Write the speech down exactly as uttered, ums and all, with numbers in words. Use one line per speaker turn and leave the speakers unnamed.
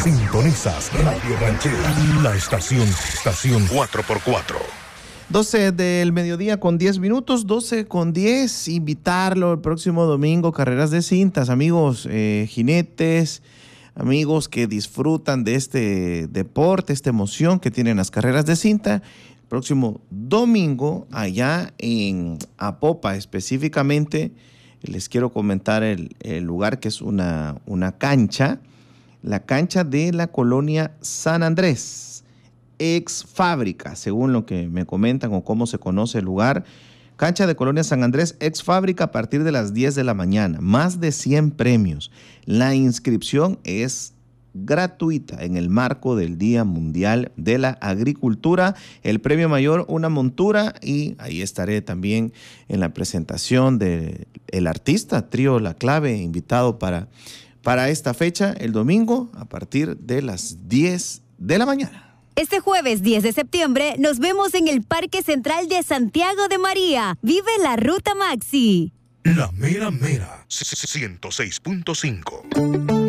Sintonizas Radio Ranchera, la estación, estación cuatro por cuatro.
doce del mediodía con diez minutos, doce con diez. Invitarlo el próximo domingo, carreras de cintas, amigos eh, jinetes, amigos que disfrutan de este deporte, esta emoción que tienen las carreras de cinta. El próximo domingo, allá en Apopa específicamente, les quiero comentar el, el lugar que es una, una cancha, la cancha de la colonia San Andrés, ex fábrica, según lo que me comentan o cómo se conoce el lugar. Cancha de Colonia San Andrés, ex fábrica, a partir de las diez de la mañana. Más de cien premios. La inscripción es gratuita en el marco del Día Mundial de la Agricultura. El premio mayor, una montura, y ahí estaré también en la presentación del artista Trío La Clave, invitado para, para esta fecha, el domingo, a partir de las diez de la mañana.
Este jueves diez de septiembre nos vemos en el Parque Central de Santiago de María. Vive la Ruta Maxi.
La mera mera, ciento seis punto cinco.